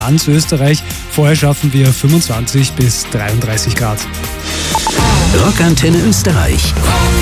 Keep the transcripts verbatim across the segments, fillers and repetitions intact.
ganz Österreich. Vorher schaffen wir fünfundzwanzig bis dreiunddreißig Grad. Rockantenne Österreich.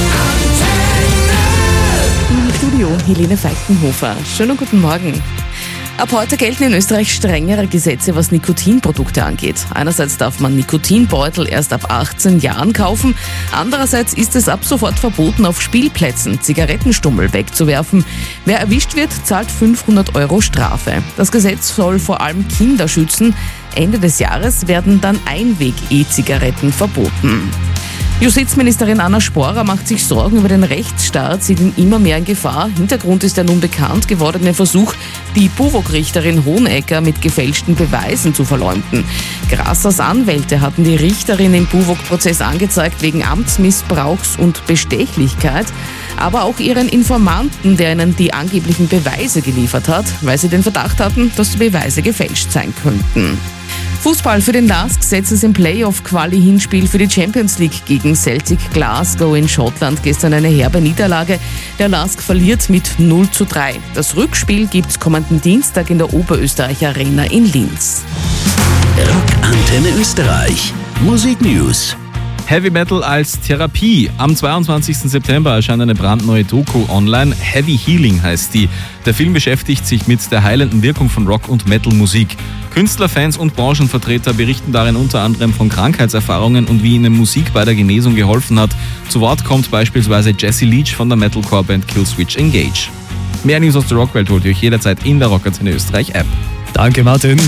Im Studio Helene Falkenhofer. Schönen guten Morgen. Ab heute gelten in Österreich strengere Gesetze, was Nikotinprodukte angeht. Einerseits darf man Nikotinbeutel erst ab achtzehn Jahren kaufen. Andererseits ist es ab sofort verboten, auf Spielplätzen Zigarettenstummel wegzuwerfen. Wer erwischt wird, zahlt fünfhundert Euro Strafe. Das Gesetz soll vor allem Kinder schützen. Ende des Jahres werden dann Einweg-E-Zigaretten verboten. Justizministerin Anna Sporer macht sich Sorgen über den Rechtsstaat, sieht ihn immer mehr in Gefahr. Hintergrund ist der nun bekannt gewordene Versuch, die BUWOG-Richterin Hohenecker mit gefälschten Beweisen zu verleumden. Grassers Anwälte hatten die Richterin im BUWOG-Prozess angezeigt wegen Amtsmissbrauchs und Bestechlichkeit, aber auch ihren Informanten, der ihnen die angeblichen Beweise geliefert hat, weil sie den Verdacht hatten, dass die Beweise gefälscht sein könnten. Fußball für den L A S K setzt es im Playoff-Quali-Hinspiel für die Champions League gegen Celtic Glasgow in Schottland gestern eine herbe Niederlage. Der L A S K verliert mit null zu drei. Das Rückspiel gibt's kommenden Dienstag in der Oberösterreich Arena in Linz. Rockantenne Österreich. Musik News. Heavy Metal als Therapie. Am zweiundzwanzigsten September erscheint eine brandneue Doku online. Heavy Healing heißt die. Der Film beschäftigt sich mit der heilenden Wirkung von Rock- und Metal-Musik. Künstler, Fans und Branchenvertreter berichten darin unter anderem von Krankheitserfahrungen und wie ihnen Musik bei der Genesung geholfen hat. Zu Wort kommt beispielsweise Jesse Leach von der Metalcore-Band Killswitch Engage. Mehr News aus der Rockwelt holt ihr euch jederzeit in der Rockantenne Österreich App. Danke, Martin.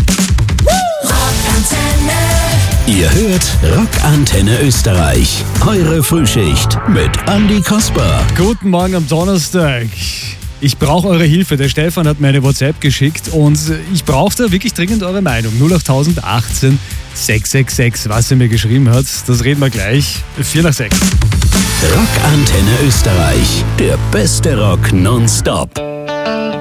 Ihr hört Rockantenne Österreich. Eure Frühschicht mit Andi Kasper. Guten Morgen am Donnerstag. Ich brauche eure Hilfe. Der Stefan hat mir eine WhatsApp geschickt und ich brauche da wirklich dringend eure Meinung. null acht achtzehn sechs sechs sechs, was er mir geschrieben hat, das reden wir gleich. vier nach sechs. Rockantenne Österreich. Der beste Rock nonstop.